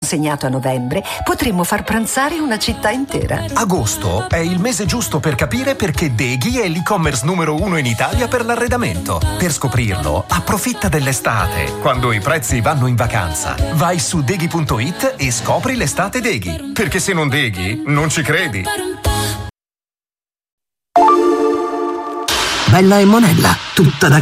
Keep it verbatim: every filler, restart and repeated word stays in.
consegnato a novembre, potremmo far pranzare una città intera. Agosto è il mese giusto per capire perché Deghi è l'e-commerce numero uno in Italia per l'arredamento. Per scoprirlo, approfitta dell'estate, quando i prezzi vanno in vacanza. Vai su deghi punto it e scopri l'estate Deghi. Perché se non Deghi, non ci credi. Bella e monella, tutta da